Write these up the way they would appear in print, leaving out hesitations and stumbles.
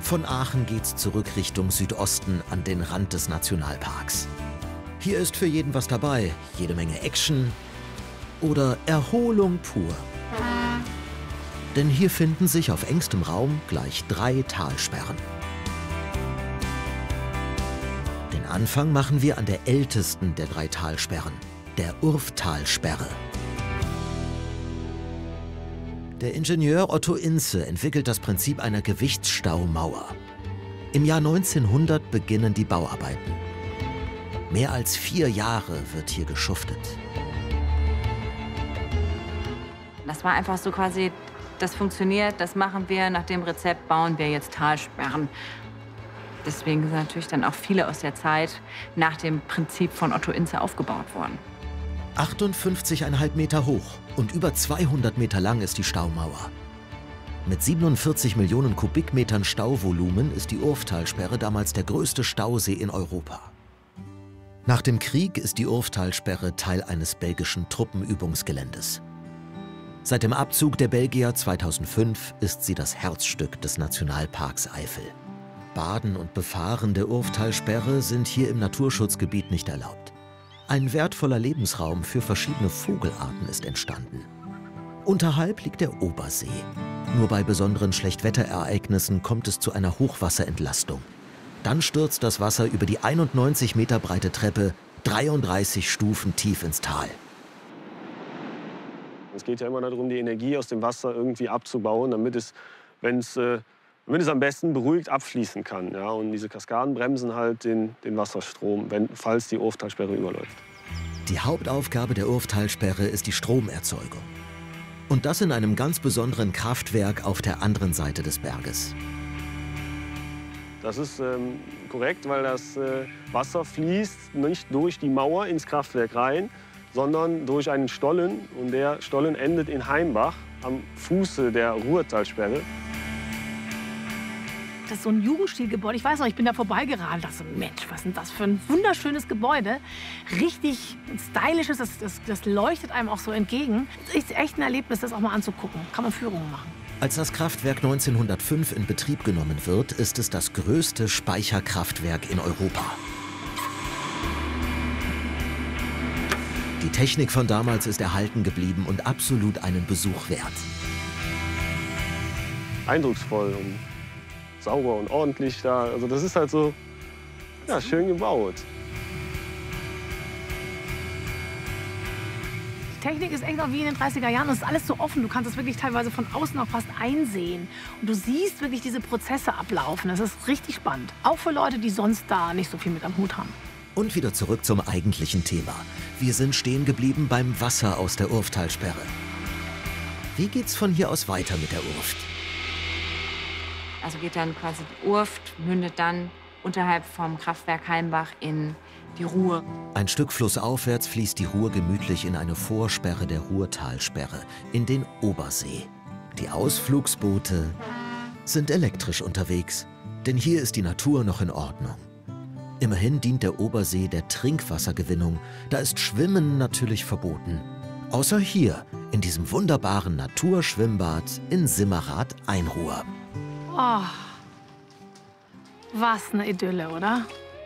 Von Aachen geht's zurück Richtung Südosten an den Rand des Nationalparks. Hier ist für jeden was dabei, jede Menge Action oder Erholung pur. Denn hier finden sich auf engstem Raum gleich 3 Talsperren. Den Anfang machen wir an der ältesten der 3 Talsperren, der Urftalsperre. Der Ingenieur Otto Inze entwickelt das Prinzip einer Gewichtsstaumauer. Im Jahr 1900 beginnen die Bauarbeiten. Mehr als 4 Jahre wird hier geschuftet. Das war einfach so quasi, das funktioniert, das machen wir, nach dem Rezept bauen wir jetzt Talsperren. Deswegen sind natürlich dann auch viele aus der Zeit nach dem Prinzip von Otto Inze aufgebaut worden. 58,5 Meter hoch und über 200 Meter lang ist die Staumauer. Mit 47 Millionen Kubikmetern Stauvolumen ist die Urftalsperre damals der größte Stausee in Europa. Nach dem Krieg ist die Urftalsperre Teil eines belgischen Truppenübungsgeländes. Seit dem Abzug der Belgier 2005 ist sie das Herzstück des Nationalparks Eifel. Baden und Befahren der Urftalsperre sind hier im Naturschutzgebiet nicht erlaubt. Ein wertvoller Lebensraum für verschiedene Vogelarten ist entstanden. Unterhalb liegt der Obersee. Nur bei besonderen Schlechtwetterereignissen kommt es zu einer Hochwasserentlastung. Dann stürzt das Wasser über die 91 Meter breite Treppe 33 Stufen tief ins Tal. Es geht ja immer darum, die Energie aus dem Wasser irgendwie abzubauen, damit es, wenn es am besten beruhigt abfließen kann. Ja? Und diese Kaskaden bremsen halt den Wasserstrom, falls die Urftalsperre überläuft. Die Hauptaufgabe der Urftalsperre ist die Stromerzeugung. Und das in einem ganz besonderen Kraftwerk auf der anderen Seite des Berges. Das ist korrekt, weil das Wasser fließt nicht durch die Mauer ins Kraftwerk rein, sondern durch einen Stollen. Und der Stollen endet in Heimbach am Fuße der Ruhrtalsperre. Das ist so ein Jugendstilgebäude. Ich weiß noch, ich bin da vorbeigeraten. Das so, Mensch, was ist denn das für ein wunderschönes Gebäude. Richtig stylisches, das leuchtet einem auch so entgegen. Es ist echt ein Erlebnis, das auch mal anzugucken. Kann man Führungen machen. Als das Kraftwerk 1905 in Betrieb genommen wird, ist es das größte Speicherkraftwerk in Europa. Die Technik von damals ist erhalten geblieben und absolut einen Besuch wert. Eindrucksvoll und sauber und ordentlich da. Also das ist halt so, ja, schön gebaut. Die Technik ist echt noch wie in den 30er Jahren. Es ist alles so offen. Du kannst es wirklich teilweise von außen auch fast einsehen. Und du siehst wirklich diese Prozesse ablaufen. Das ist richtig spannend. Auch für Leute, die sonst da nicht so viel mit am Hut haben. Und wieder zurück zum eigentlichen Thema. Wir sind stehen geblieben beim Wasser aus der Urftalsperre. Wie geht's von hier aus weiter mit der Urft? Also geht dann quasi die Urft, mündet dann unterhalb vom Kraftwerk Heimbach in die Ruhr. Ein Stück flussaufwärts fließt die Ruhr gemütlich in eine Vorsperre der Ruhrtalsperre, in den Obersee. Die Ausflugsboote sind elektrisch unterwegs, denn hier ist die Natur noch in Ordnung. Immerhin dient der Obersee der Trinkwassergewinnung, da ist Schwimmen natürlich verboten. Außer hier, in diesem wunderbaren Naturschwimmbad in Simmerath-Einruhr. Oh, was eine Idylle, oder?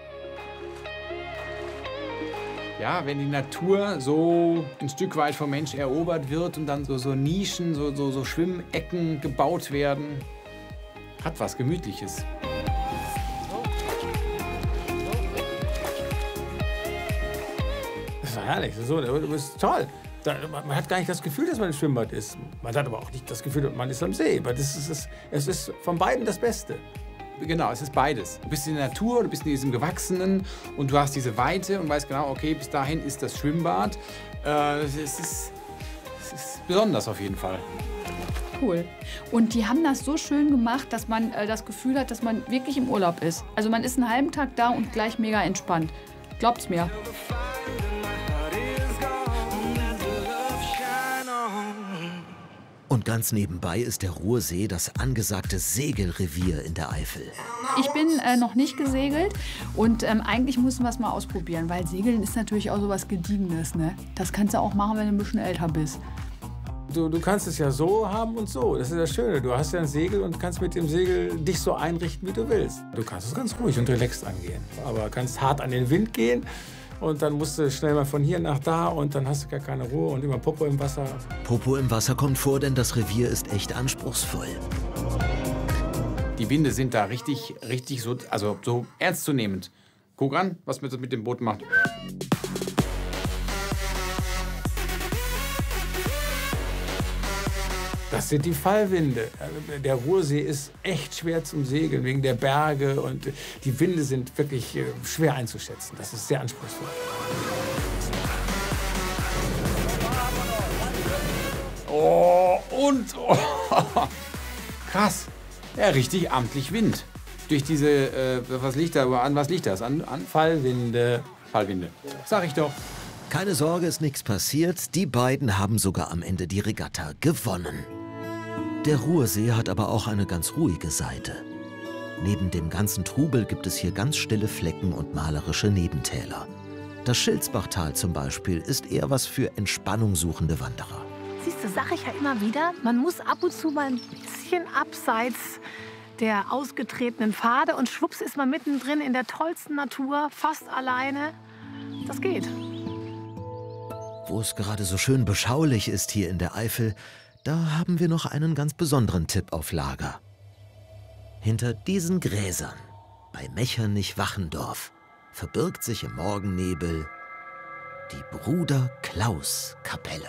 Ja, wenn die Natur so ein Stück weit vom Mensch erobert wird und dann so Nischen, so Schwimmecken gebaut werden, hat was Gemütliches. Das war herrlich, das ist toll. Man hat gar nicht das Gefühl, dass man im Schwimmbad ist. Man hat aber auch nicht das Gefühl, man ist am See. Aber es ist von beiden das Beste. Genau, es ist beides. Du bist in der Natur, du bist in diesem Gewachsenen und du hast diese Weite und weißt genau, okay, bis dahin ist das Schwimmbad. Es ist besonders auf jeden Fall. Cool. Und die haben das so schön gemacht, dass man das Gefühl hat, dass man wirklich im Urlaub ist. Also man ist einen halben Tag da und gleich mega entspannt. Glaubt's mir. Und ganz nebenbei ist der Ruhrsee das angesagte Segelrevier in der Eifel. Ich bin noch nicht gesegelt und eigentlich müssen wir es mal ausprobieren, weil Segeln ist natürlich auch so was Gediegenes, ne? Das kannst du auch machen, wenn du ein bisschen älter bist. Du kannst es ja so haben und so. Das ist das Schöne. Du hast ja ein Segel und kannst mit dem Segel dich so einrichten, wie du willst. Du kannst es ganz ruhig und relaxed angehen. Aber kannst hart an den Wind gehen und dann musst du schnell mal von hier nach da und dann hast du gar keine Ruhe und immer Popo im Wasser. Popo im Wasser kommt vor, denn das Revier ist echt anspruchsvoll. Die Winde sind da richtig so, also so ernstzunehmend. Guck an, was mit dem Boot macht. Das sind die Fallwinde. Der Ruhrsee ist echt schwer zum Segeln wegen der Berge und die Winde sind wirklich schwer einzuschätzen. Das ist sehr anspruchsvoll. Oh, krass. Ja, richtig amtlich Wind. Durch diese, was liegt da? An was liegt das? An Fallwinde. Fallwinde. Sag ich doch. Keine Sorge, ist nichts passiert. Die beiden haben sogar am Ende die Regatta gewonnen. Der Ruhrsee hat aber auch eine ganz ruhige Seite. Neben dem ganzen Trubel gibt es hier ganz stille Flecken und malerische Nebentäler. Das Schildsbachtal zum Beispiel ist eher was für Entspannung suchende Wanderer. Siehst du, sag ich ja immer wieder, man muss ab und zu mal ein bisschen abseits der ausgetretenen Pfade und schwupps ist man mittendrin in der tollsten Natur, fast alleine. Das geht. Wo es gerade so schön beschaulich ist hier in der Eifel, da haben wir noch einen ganz besonderen Tipp auf Lager. Hinter diesen Gräsern, bei Mechernich-Wachendorf, verbirgt sich im Morgennebel die Bruder-Klaus-Kapelle.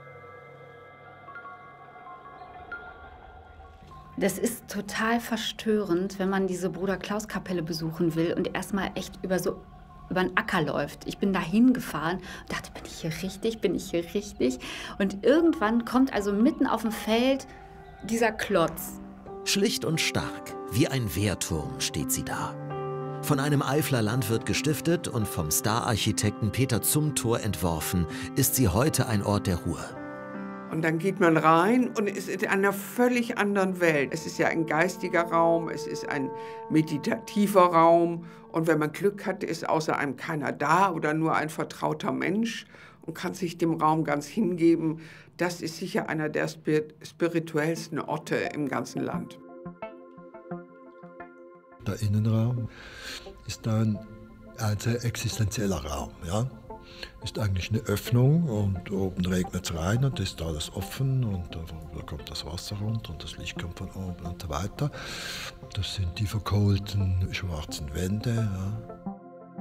Das ist total verstörend, wenn man diese Bruder-Klaus-Kapelle besuchen will und erstmal echt über den Acker läuft. Ich bin da hingefahren und dachte, bin ich hier richtig, bin ich hier richtig? Und irgendwann kommt also mitten auf dem Feld dieser Klotz. Schlicht und stark, wie ein Wehrturm steht sie da. Von einem Eifler Landwirt gestiftet und vom Star-Architekten Peter Zumthor entworfen, ist sie heute ein Ort der Ruhe. Und dann geht man rein und ist in einer völlig anderen Welt. Es ist ja ein geistiger Raum, es ist ein meditativer Raum. Und wenn man Glück hat, ist außer einem keiner da oder nur ein vertrauter Mensch und kann sich dem Raum ganz hingeben. Das ist sicher einer der spirituellsten Orte im ganzen Land. Der Innenraum ist ein sehr existenzieller Raum. Ja? Ist eigentlich eine Öffnung und oben regnet es rein und ist alles offen und da kommt das Wasser runter und das Licht kommt von oben und so weiter. Das sind die verkohlten schwarzen Wände. Ja.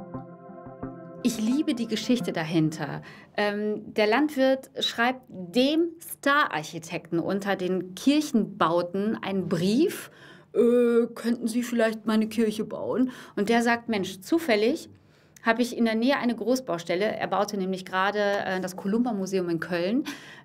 Ich liebe die Geschichte dahinter. Der Landwirt schreibt dem Star-Architekten unter den Kirchenbauten einen Brief, könnten Sie vielleicht meine Kirche bauen? Und der sagt, Mensch, zufällig habe ich in der Nähe eine Großbaustelle. Er baute nämlich gerade das Columba-Museum in Köln.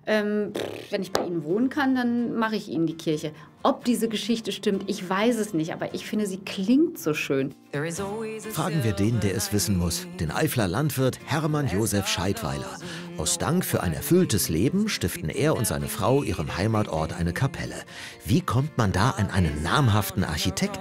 Wenn ich bei Ihnen wohnen kann, dann mache ich Ihnen die Kirche. Ob diese Geschichte stimmt, ich weiß es nicht, aber ich finde, sie klingt so schön. Fragen wir den, der es wissen muss, den Eifler Landwirt Hermann Josef Scheidweiler. Aus Dank für ein erfülltes Leben stiften er und seine Frau ihrem Heimatort eine Kapelle. Wie kommt man da an einen namhaften Architekten?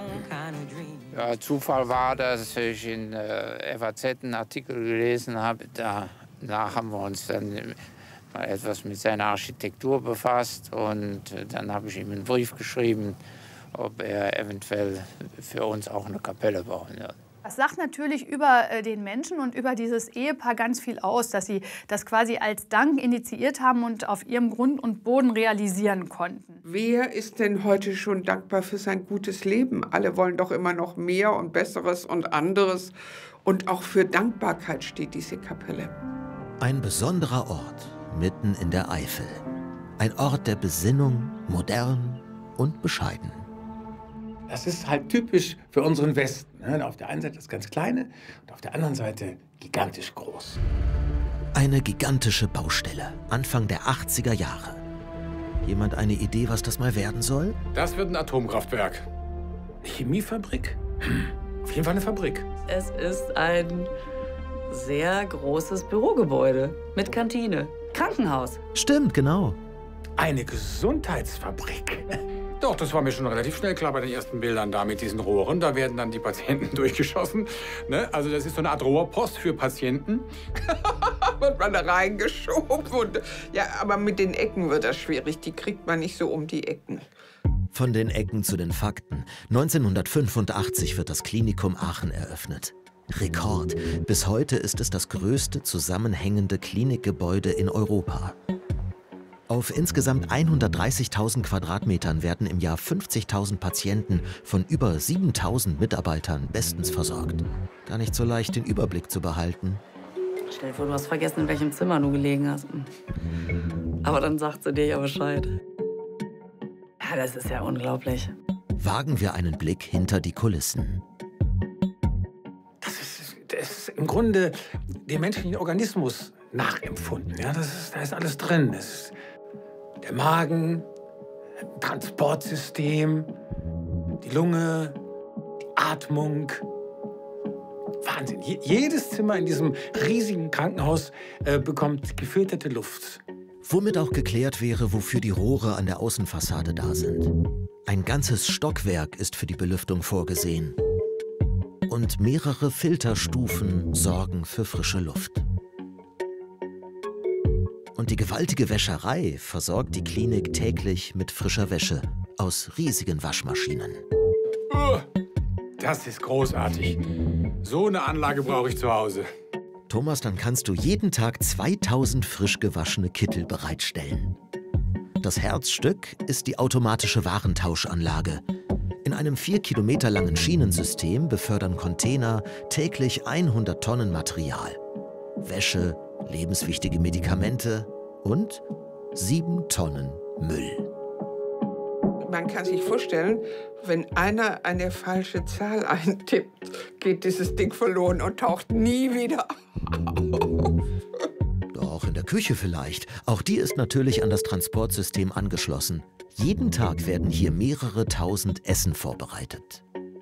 Ja, Zufall war, dass ich in FAZ einen Artikel gelesen habe. Danach haben wir uns dann mal etwas mit seiner Architektur befasst. Und dann habe ich ihm einen Brief geschrieben, ob er eventuell für uns auch eine Kapelle bauen wird. Das sagt natürlich über den Menschen und über dieses Ehepaar ganz viel aus, dass sie das quasi als Dank initiiert haben und auf ihrem Grund und Boden realisieren konnten. Wer ist denn heute schon dankbar für sein gutes Leben? Alle wollen doch immer noch mehr und Besseres und anderes. Und auch für Dankbarkeit steht diese Kapelle. Ein besonderer Ort mitten in der Eifel. Ein Ort der Besinnung, modern und bescheiden. Das ist halt typisch für unseren Westen. Auf der einen Seite das ganz Kleine und auf der anderen Seite gigantisch groß. Eine gigantische Baustelle, Anfang der 80er Jahre. Jemand eine Idee, was das mal werden soll? Das wird ein Atomkraftwerk. Eine Chemiefabrik? Auf jeden Fall eine Fabrik. Es ist ein sehr großes Bürogebäude mit Kantine. Krankenhaus. Stimmt, genau. Eine Gesundheitsfabrik. Doch, das war mir schon relativ schnell klar bei den ersten Bildern da mit diesen Rohren. Da werden dann die Patienten durchgeschossen. Ne? Also das ist so eine Art Rohrpost für Patienten. wird man da reingeschoben. Und, ja, aber mit den Ecken wird das schwierig. Die kriegt man nicht so um die Ecken. Von den Ecken zu den Fakten. 1985 wird das Klinikum Aachen eröffnet. Rekord. Bis heute ist es das größte zusammenhängende Klinikgebäude in Europa. Auf insgesamt 130.000 Quadratmetern werden im Jahr 50.000 Patienten von über 7.000 Mitarbeitern bestens versorgt. Gar nicht so leicht, den Überblick zu behalten. Stell dir vor, du hast vergessen, in welchem Zimmer du gelegen hast. Aber dann sagt sie dir ja Bescheid. Ja, das ist ja unglaublich. Wagen wir einen Blick hinter die Kulissen. Das ist im Grunde dem menschlichen Organismus nachempfunden. Ja, da ist alles drin. Das ist der Magen, ein Transportsystem, die Lunge, die Atmung. Wahnsinn. Jedes Zimmer in diesem riesigen Krankenhaus bekommt gefilterte Luft. Womit auch geklärt wäre, wofür die Rohre an der Außenfassade da sind. Ein ganzes Stockwerk ist für die Belüftung vorgesehen. Und mehrere Filterstufen sorgen für frische Luft. Und die gewaltige Wäscherei versorgt die Klinik täglich mit frischer Wäsche aus riesigen Waschmaschinen. Das ist großartig. So eine Anlage brauche ich zu Hause. Thomas, dann kannst du jeden Tag 2000 frisch gewaschene Kittel bereitstellen. Das Herzstück ist die automatische Warentauschanlage. In einem 4 Kilometer langen Schienensystem befördern Container täglich 100 Tonnen Material. Wäsche, lebenswichtige Medikamente und 7 Tonnen Müll. Man kann sich vorstellen, wenn einer eine falsche Zahl eintippt, geht dieses Ding verloren und taucht nie wieder auf. Doch in der Küche vielleicht. Auch die ist natürlich an das Transportsystem angeschlossen. Jeden Tag werden hier mehrere tausend Essen vorbereitet.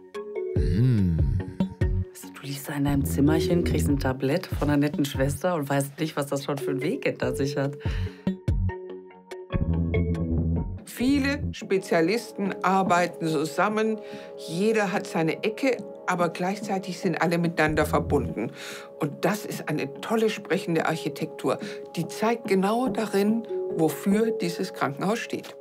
Du liegst da in deinem Zimmerchen, kriegst ein Tablett von einer netten Schwester und weißt nicht, was das schon für einen Weg hinter sich hat. Viele Spezialisten arbeiten zusammen. Jeder hat seine Ecke, aber gleichzeitig sind alle miteinander verbunden. Und das ist eine tolle sprechende Architektur. Die zeigt genau darin, wofür dieses Krankenhaus steht.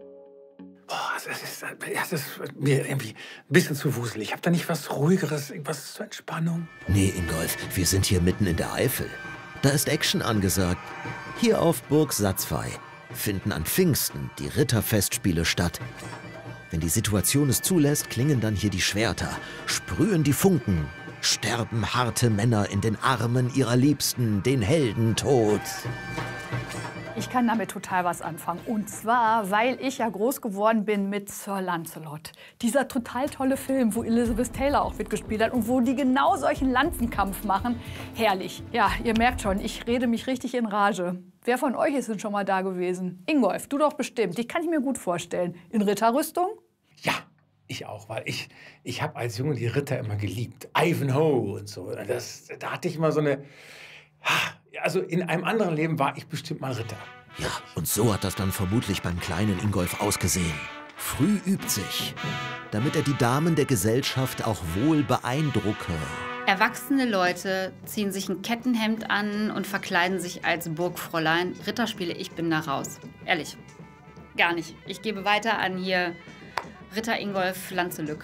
Das ist mir irgendwie ein bisschen zu wuselig. Ich habe da nicht was Ruhigeres, was zur Entspannung? Nee, Ingolf, wir sind hier mitten in der Eifel. Da ist Action angesagt. Hier auf Burg Satzfey finden an Pfingsten die Ritterfestspiele statt. Wenn die Situation es zulässt, klingen dann hier die Schwerter, sprühen die Funken, sterben harte Männer in den Armen ihrer Liebsten, den Heldentod. Ich kann damit total was anfangen. Und zwar, weil ich ja groß geworden bin mit Sir Lancelot. Dieser total tolle Film, wo Elizabeth Taylor auch mitgespielt hat und wo die genau solchen Lanzenkampf machen. Herrlich. Ja, ihr merkt schon, ich rede mich richtig in Rage. Wer von euch ist denn schon mal da gewesen? Ingolf, du doch bestimmt. Die kann ich mir gut vorstellen. In Ritterrüstung? Ja, ich auch, weil ich habe als Junge die Ritter immer geliebt. Ivanhoe und so. Da hatte ich immer so eine... Also in einem anderen Leben war ich bestimmt mal Ritter. Ja, und so hat das dann vermutlich beim kleinen Ingolf ausgesehen. Früh übt sich, damit er die Damen der Gesellschaft auch wohl beeindrucke. Erwachsene Leute ziehen sich ein Kettenhemd an und verkleiden sich als Burgfräulein. Ritterspiele, ich bin da raus. Ehrlich, gar nicht. Ich gebe weiter an hier Ritter Ingolf Lanzelück.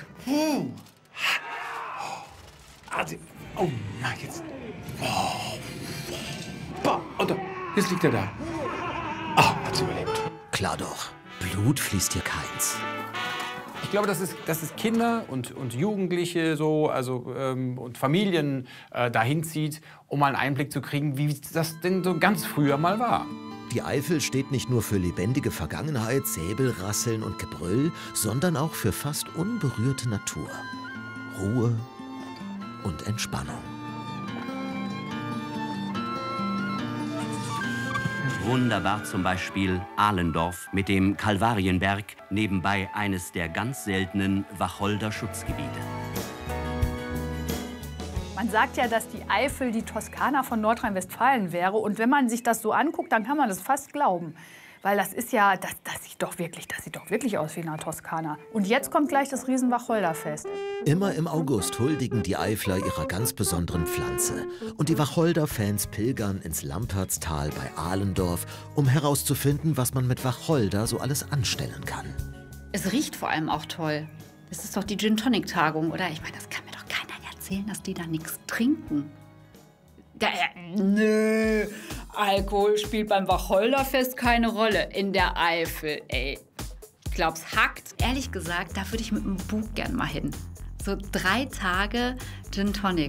Also, oh nein, jetzt... Und jetzt liegt er da. Hat's überlebt. Klar doch, Blut fließt hier keins. Ich glaube, dass es Kinder und Jugendliche so, und Familien dahin zieht, um mal einen Einblick zu kriegen, wie das denn so ganz früher mal war. Die Eifel steht nicht nur für lebendige Vergangenheit, Säbelrasseln und Gebrüll, sondern auch für fast unberührte Natur. Ruhe und Entspannung. Wunderbar zum Beispiel Ahlendorf mit dem Kalvarienberg, nebenbei eines der ganz seltenen Wacholder-Schutzgebiete. Man sagt ja, dass die Eifel die Toskana von Nordrhein-Westfalen wäre. Und wenn man sich das so anguckt, dann kann man das fast glauben. Weil das ist ja, das sieht doch wirklich aus wie in der Toskana. Und jetzt kommt gleich das Riesen-Wacholderfest. Immer im August huldigen die Eifler ihrer ganz besonderen Pflanze. Und die Wacholder-Fans pilgern ins Lampertstal bei Ahlendorf, um herauszufinden, was man mit Wacholder so alles anstellen kann. Es riecht vor allem auch toll. Das ist doch die Gin-Tonic-Tagung, oder? Ich meine, das kann mir doch keiner erzählen, dass die da nichts trinken. Nö, Alkohol spielt beim Wacholderfest keine Rolle. In der Eifel, ey. Ich glaub's hackt. Ehrlich gesagt, da würde ich mit dem Bug gern mal hin. So 3 Tage Gin Tonic.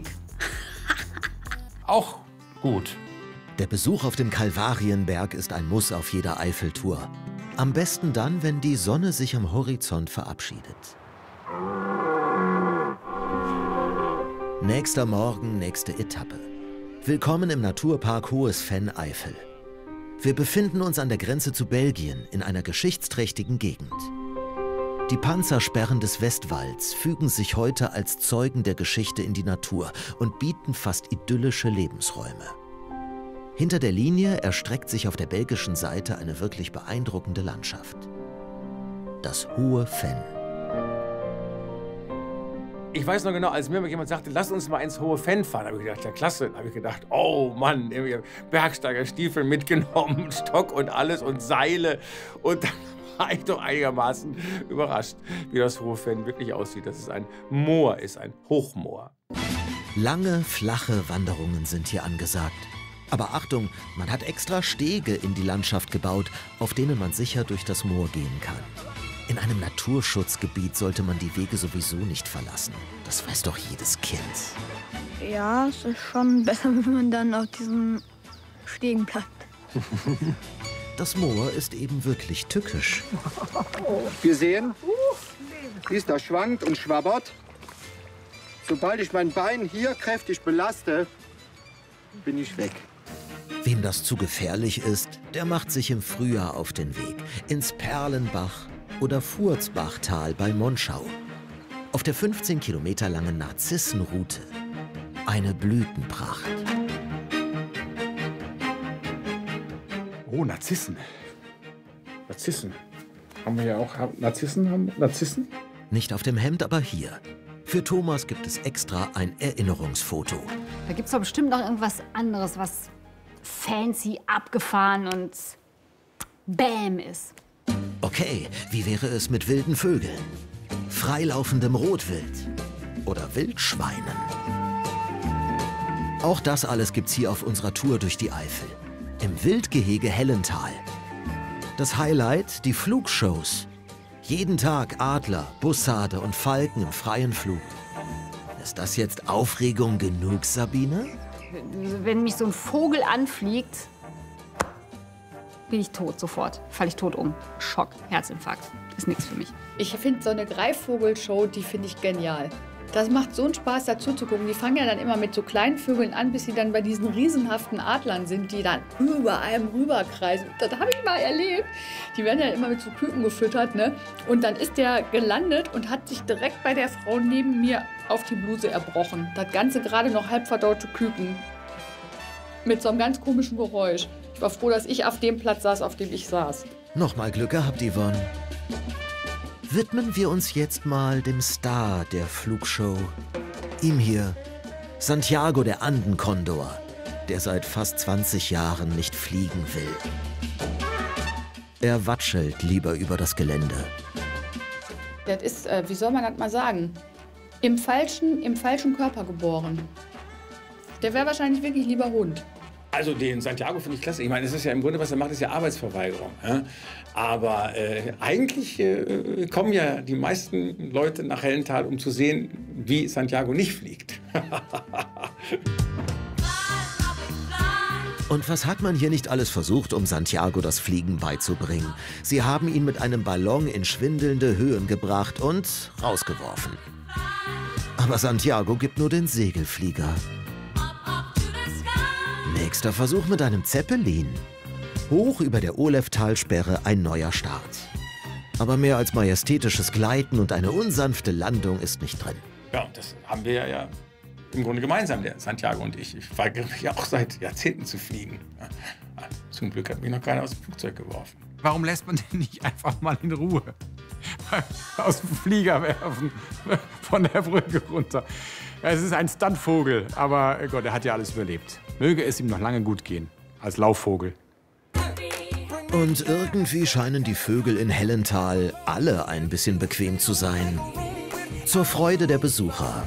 Auch gut. Der Besuch auf dem Kalvarienberg ist ein Muss auf jeder Eifeltour. Am besten dann, wenn die Sonne sich am Horizont verabschiedet. Nächster Morgen, nächste Etappe. Willkommen im Naturpark Hohes Venn-Eifel. Wir befinden uns an der Grenze zu Belgien in einer geschichtsträchtigen Gegend. Die Panzersperren des Westwalds fügen sich heute als Zeugen der Geschichte in die Natur und bieten fast idyllische Lebensräume. Hinter der Linie erstreckt sich auf der belgischen Seite eine wirklich beeindruckende Landschaft. Das Hohe Venn. Ich weiß noch genau, als mir jemand sagte, lass uns mal ins Hohe Venn fahren, habe ich gedacht, ja klasse. Dann habe ich gedacht, oh Mann, Bergsteigerstiefel mitgenommen, Stock und alles und Seile. Und dann war ich doch einigermaßen überrascht, wie das Hohe Venn wirklich aussieht. Dass es ein Moor ist, ein Hochmoor. Lange, flache Wanderungen sind hier angesagt. Aber Achtung, man hat extra Stege in die Landschaft gebaut, auf denen man sicher durch das Moor gehen kann. In einem Naturschutzgebiet sollte man die Wege sowieso nicht verlassen. Das weiß doch jedes Kind. Ja, es ist schon besser, wenn man dann auf diesen Stegen bleibt. Das Moor ist eben wirklich tückisch. Wir sehen, wie es da schwankt und schwabbert. Sobald ich mein Bein hier kräftig belaste, bin ich weg. Wem das zu gefährlich ist, der macht sich im Frühjahr auf den Weg ins Perlenbach oder Furzbachtal bei Monschau. Auf der 15 Kilometer langen Narzissenroute. Eine Blütenpracht. Oh, Narzissen. Narzissen. Haben wir ja auch. Narzissen haben Narzissen? Nicht auf dem Hemd, aber hier. Für Thomas gibt es extra ein Erinnerungsfoto. Da gibt's doch bestimmt noch irgendwas anderes, was fancy, abgefahren und Bäm ist. Okay, wie wäre es mit wilden Vögeln, freilaufendem Rotwild oder Wildschweinen? Auch das alles gibt's hier auf unserer Tour durch die Eifel, im Wildgehege Hellental. Das Highlight, die Flugshows. Jeden Tag Adler, Bussarde und Falken im freien Flug. Ist das jetzt Aufregung genug, Sabine? Wenn mich so ein Vogel anfliegt, bin ich tot sofort. Falle ich tot um. Schock, Herzinfarkt. Ist nichts für mich. Ich finde so eine Greifvogelshow, die finde ich genial. Das macht so einen Spaß, dazu zu gucken. Die fangen ja dann immer mit so kleinen Vögeln an, bis sie dann bei diesen riesenhaften Adlern sind, die dann über einem rüberkreisen. Das habe ich mal erlebt. Die werden ja immer mit so Küken gefüttert, ne? Und dann ist der gelandet und hat sich direkt bei der Frau neben mir auf die Bluse erbrochen. Das Ganze gerade noch halb verdaute Küken. Mit so einem ganz komischen Geräusch. Ich war froh, dass ich auf dem Platz saß, auf dem ich saß. Nochmal Glück gehabt, Yvonne. Widmen wir uns jetzt mal dem Star der Flugshow. Ihm hier, Santiago der Andenkondor, der seit fast 20 Jahren nicht fliegen will. Er watschelt lieber über das Gelände. Das ist, wie soll man das mal sagen, im falschen Körper geboren. Der wäre wahrscheinlich wirklich lieber Hund. Also den Santiago finde ich klasse. Ich meine, es ist ja im Grunde, was er macht, ist ja Arbeitsverweigerung. Ja? Aber eigentlich kommen ja die meisten Leute nach Hellental, um zu sehen, wie Santiago nicht fliegt. Und was hat man hier nicht alles versucht, um Santiago das Fliegen beizubringen? Sie haben ihn mit einem Ballon in schwindelnde Höhen gebracht und rausgeworfen. Aber Santiago gibt nur den Segelflieger. Nächster Versuch mit einem Zeppelin. Hoch über der Oleftalsperre ein neuer Start. Aber mehr als majestätisches Gleiten und eine unsanfte Landung ist nicht drin. Ja, das haben wir ja im Grunde gemeinsam, der Santiago und ich. Ich weigere mich ja auch seit Jahrzehnten zu fliegen. Zum Glück hat mich noch keiner aus dem Flugzeug geworfen. Warum lässt man den nicht einfach mal in Ruhe? Aus dem Flieger werfen, von der Brücke runter. Es ist ein Stunntvogel, aber Gott, er hat ja alles überlebt. Möge es ihm noch lange gut gehen, als Laufvogel. Und irgendwie scheinen die Vögel in Hellental alle ein bisschen bequem zu sein. Zur Freude der Besucher.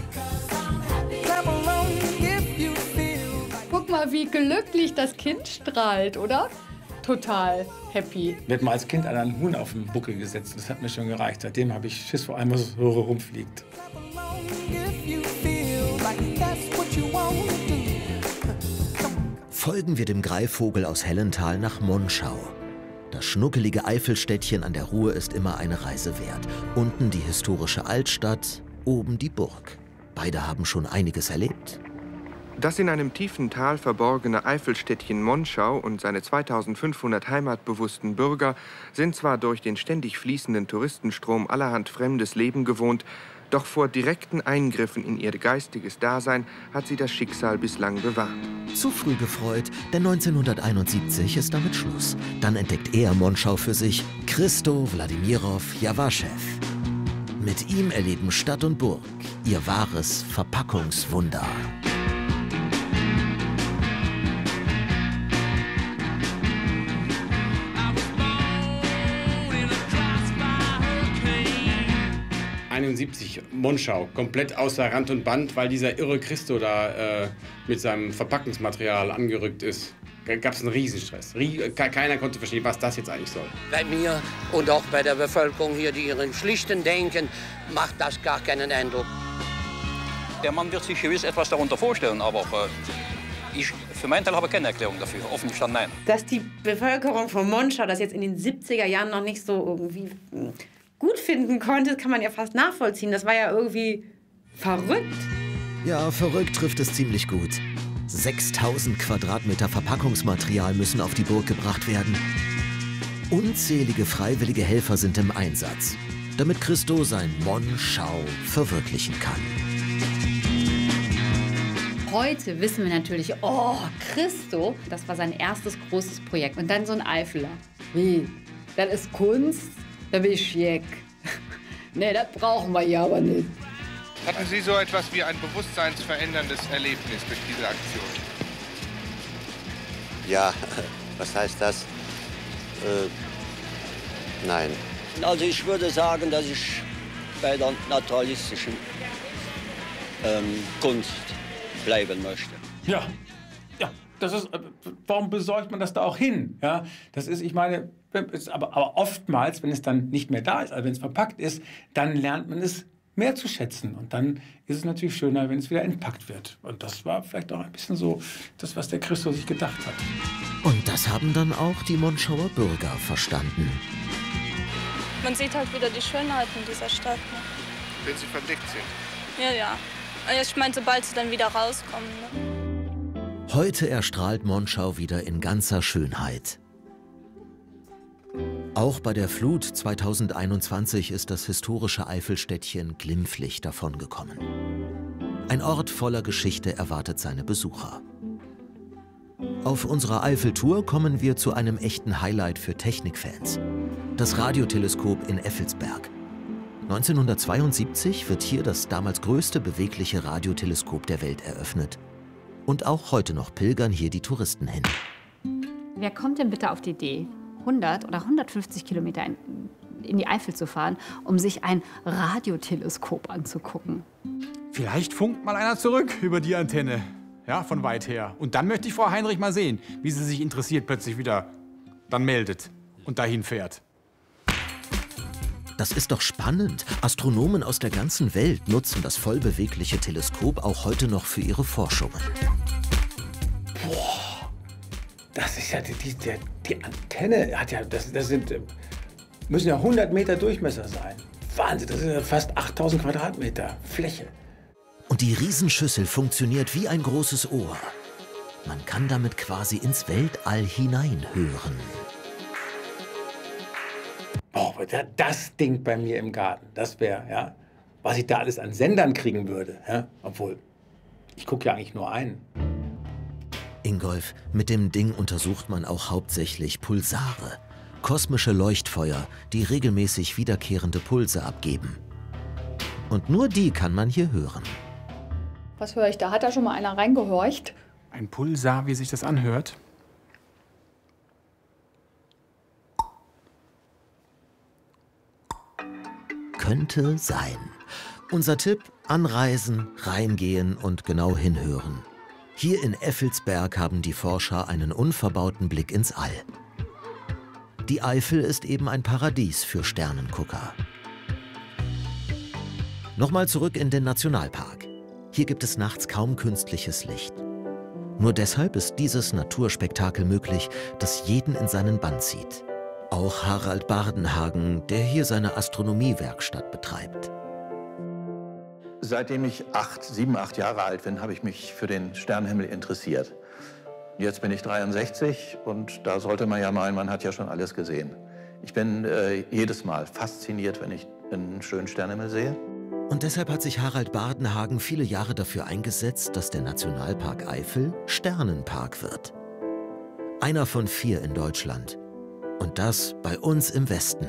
Guck mal, wie glücklich das Kind strahlt, oder? Total happy. Mir hat mal als Kind einen Huhn auf den Buckel gesetzt. Das hat mir schon gereicht. Seitdem habe ich Schiss vor allem, was so rumfliegt. Folgen wir dem Greifvogel aus Hellental nach Monschau. Das schnuckelige Eifelstädtchen an der Ruhr ist immer eine Reise wert. Unten die historische Altstadt, oben die Burg. Beide haben schon einiges erlebt. Das in einem tiefen Tal verborgene Eifelstädtchen Monschau und seine 2500 heimatbewussten Bürger sind zwar durch den ständig fließenden Touristenstrom allerhand fremdes Leben gewohnt, doch vor direkten Eingriffen in ihr geistiges Dasein hat sie das Schicksal bislang bewahrt. Zu früh gefreut, denn 1971 ist damit Schluss. Dann entdeckt er Monschau für sich, Christo Wladimirow Jawaschew. Mit ihm erleben Stadt und Burg ihr wahres Verpackungswunder. Monschau, komplett außer Rand und Band, weil dieser irre Christo da mit seinem Verpackungsmaterial angerückt ist. Gab es einen Riesenstress. Keiner konnte verstehen, was das jetzt eigentlich soll. Bei mir und auch bei der Bevölkerung hier, die ihren schlichten Denken, macht das gar keinen Eindruck. Der Mann wird sich gewiss etwas darunter vorstellen, aber ich für meinen Teil habe keine Erklärung dafür. Offen gestanden, nein. Dass die Bevölkerung von Monschau das jetzt in den 70er Jahren noch nicht so irgendwie gut finden konnte, kann man ja fast nachvollziehen. Das war ja irgendwie verrückt. Ja, verrückt trifft es ziemlich gut. 6000 Quadratmeter Verpackungsmaterial müssen auf die Burg gebracht werden. Unzählige freiwillige Helfer sind im Einsatz, damit Christo sein Monschau verwirklichen kann. Heute wissen wir natürlich, oh, Christo, das war sein erstes großes Projekt. Und dann so ein Eifeler. Wie? Das ist Kunst? Da bin ich schick. Nee, das brauchen wir ja aber nicht. Hatten Sie so etwas wie ein bewusstseinsveränderndes Erlebnis durch diese Aktion? Ja, was heißt das? Nein. Also ich würde sagen, dass ich bei der naturalistischen Kunst bleiben möchte. Ja, ja, das ist. Warum besorgt man das da auch hin? Ja, das ist, ich meine, aber oftmals, wenn es dann nicht mehr da ist, also wenn es verpackt ist, dann lernt man es mehr zu schätzen. Und dann ist es natürlich schöner, wenn es wieder entpackt wird. Und das war vielleicht auch ein bisschen so das, was der Christo sich gedacht hat. Und das haben dann auch die Monschauer Bürger verstanden. Man sieht halt wieder die Schönheiten dieser Stadt. Ne? Wenn sie verdeckt sind. Ja, ja. Ich meine, sobald sie dann wieder rauskommen. Ne? Heute erstrahlt Monschau wieder in ganzer Schönheit. Auch bei der Flut 2021 ist das historische Eifelstädtchen glimpflich davongekommen. Ein Ort voller Geschichte erwartet seine Besucher. Auf unserer Eifeltour kommen wir zu einem echten Highlight für Technikfans. Das Radioteleskop in Effelsberg. 1972 wird hier das damals größte bewegliche Radioteleskop der Welt eröffnet. Und auch heute noch pilgern hier die Touristen hin. Wer kommt denn bitte auf die Idee, 100 oder 150 Kilometer in die Eifel zu fahren, um sich ein Radioteleskop anzugucken? Vielleicht funkt mal einer zurück über die Antenne, ja, von weit her. Und dann möchte ich Frau Heinrich mal sehen, wie sie sich interessiert plötzlich wieder dann meldet und dahin fährt. Das ist doch spannend. Astronomen aus der ganzen Welt nutzen das vollbewegliche Teleskop auch heute noch für ihre Forschungen. Boah, das ist ja die Antenne hat ja, müssen ja 100 Meter Durchmesser sein. Wahnsinn, das sind ja fast 8000 Quadratmeter Fläche. Und die Riesenschüssel funktioniert wie ein großes Ohr. Man kann damit quasi ins Weltall hineinhören. Oh, das Ding bei mir im Garten, das wäre, ja, was ich da alles an Sendern kriegen würde. Ja? Obwohl, ich gucke ja eigentlich nur einen. Ingolf, mit dem Ding untersucht man auch hauptsächlich Pulsare. Kosmische Leuchtfeuer, die regelmäßig wiederkehrende Pulse abgeben. Und nur die kann man hier hören. Was höre ich da? Hat da schon mal einer reingehorcht? Ein Pulsar, wie sich das anhört. Könnte sein. Unser Tipp: anreisen, reingehen und genau hinhören. Hier in Effelsberg haben die Forscher einen unverbauten Blick ins All. Die Eifel ist eben ein Paradies für Sternengucker. Nochmal zurück in den Nationalpark. Hier gibt es nachts kaum künstliches Licht. Nur deshalb ist dieses Naturspektakel möglich, das jeden in seinen Bann zieht. Auch Harald Bardenhagen, der hier seine Astronomiewerkstatt betreibt. Seitdem ich 7, 8 Jahre alt bin, habe ich mich für den Sternenhimmel interessiert. Jetzt bin ich 63 und da sollte man ja meinen, man hat ja schon alles gesehen. Ich bin jedes Mal fasziniert, wenn ich einen schönen Sternenhimmel sehe. Und deshalb hat sich Harald Bardenhagen viele Jahre dafür eingesetzt, dass der Nationalpark Eifel Sternenpark wird. Einer von 4 in Deutschland. Und das bei uns im Westen.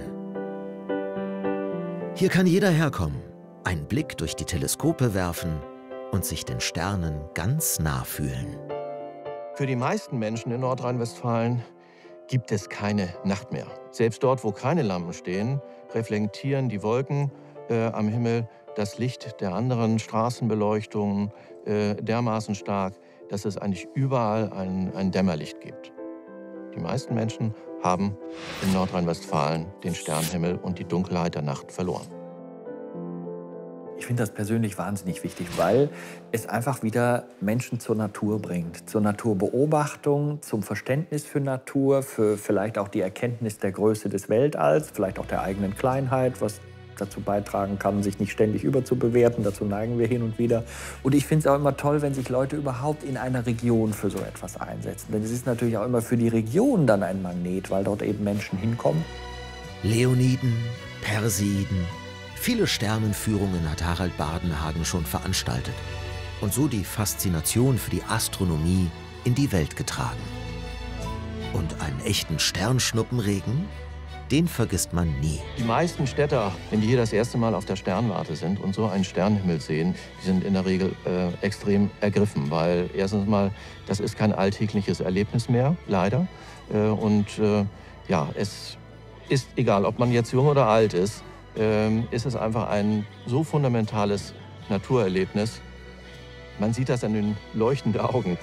Hier kann jeder herkommen, einen Blick durch die Teleskope werfen und sich den Sternen ganz nah fühlen. Für die meisten Menschen in Nordrhein-Westfalen gibt es keine Nacht mehr. Selbst dort, wo keine Lampen stehen, reflektieren die Wolken am Himmel das Licht der anderen Straßenbeleuchtungen dermaßen stark, dass es eigentlich überall ein Dämmerlicht gibt. Die meisten Menschen haben in Nordrhein-Westfalen den Sternenhimmel und die Dunkelheit der Nacht verloren. Ich finde das persönlich wahnsinnig wichtig, weil es einfach wieder Menschen zur Natur bringt. Zur Naturbeobachtung, zum Verständnis für Natur, für vielleicht auch die Erkenntnis der Größe des Weltalls, vielleicht auch der eigenen Kleinheit, was dazu beitragen kann, sich nicht ständig überzubewerten. Dazu neigen wir hin und wieder. Und ich finde es auch immer toll, wenn sich Leute überhaupt in einer Region für so etwas einsetzen. Denn es ist natürlich auch immer für die Region dann ein Magnet, weil dort eben Menschen hinkommen. Leoniden, Perseiden. Viele Sternenführungen hat Harald Bardenhagen schon veranstaltet und so die Faszination für die Astronomie in die Welt getragen. Und einen echten Sternschnuppenregen, den vergisst man nie. Die meisten Städter, wenn die hier das erste Mal auf der Sternwarte sind und so einen Sternenhimmel sehen, die sind in der Regel extrem ergriffen, weil erstens mal, das ist kein alltägliches Erlebnis mehr, leider. Ja, es ist egal, ob man jetzt jung oder alt ist, ist es einfach ein so fundamentales Naturerlebnis. Man sieht das an den leuchtenden Augen.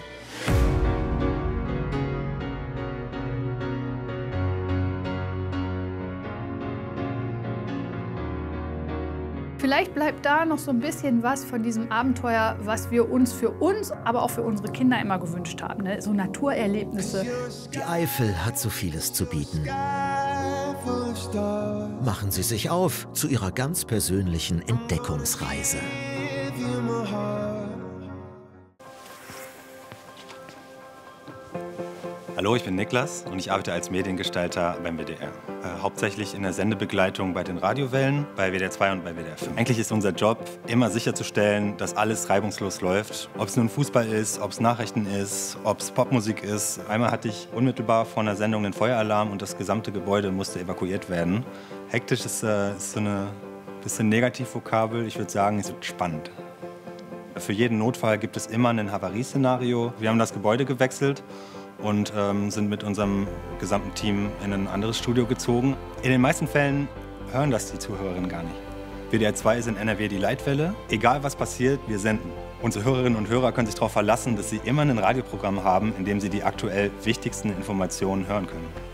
Vielleicht bleibt da noch so ein bisschen was von diesem Abenteuer, was wir uns für uns, aber auch für unsere Kinder immer gewünscht haben. Ne? So Naturerlebnisse. Die Eifel hat so vieles zu bieten. Machen Sie sich auf zu Ihrer ganz persönlichen Entdeckungsreise. Hallo, ich bin Niklas und ich arbeite als Mediengestalter beim WDR. Hauptsächlich in der Sendebegleitung bei den Radiowellen, bei WDR 2 und bei WDR 5. Eigentlich ist unser Job, immer sicherzustellen, dass alles reibungslos läuft. Ob es nun Fußball ist, ob es Nachrichten ist, ob es Popmusik ist. Einmal hatte ich unmittelbar vor einer Sendung einen Feueralarm und das gesamte Gebäude musste evakuiert werden. Hektisch ist so eine bisschen Negativvokabel. Ich würde sagen, es wird spannend. Für jeden Notfall gibt es immer ein Havarieszenario. Wir haben das Gebäude gewechselt und sind mit unserem gesamten Team in ein anderes Studio gezogen. In den meisten Fällen hören das die Zuhörerinnen gar nicht. WDR 2 ist in NRW die Leitwelle. Egal was passiert, wir senden. Unsere Hörerinnen und Hörer können sich darauf verlassen, dass sie immer ein Radioprogramm haben, in dem sie die aktuell wichtigsten Informationen hören können.